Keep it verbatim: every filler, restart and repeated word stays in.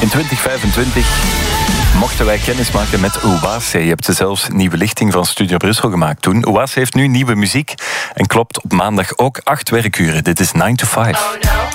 In twintig vijfentwintig mochten wij kennis maken met Oase. Je hebt ze zelfs nieuwe lichting van Studio Brussel gemaakt toen. Oase heeft nu nieuwe muziek en klopt op maandag ook acht werkuren. Dit is nine to five.